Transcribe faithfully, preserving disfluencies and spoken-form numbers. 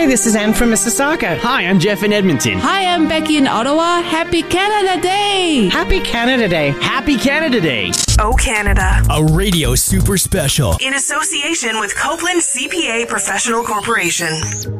Hi, this is Anne from Mississauga. Hi, I'm Jeff in Edmonton. Hi, I'm Becky in Ottawa. Happy Canada Day! Happy Canada Day. Happy Canada Day. Oh Canada. A radio super special. In association with Copeland C P A Professional Corporation.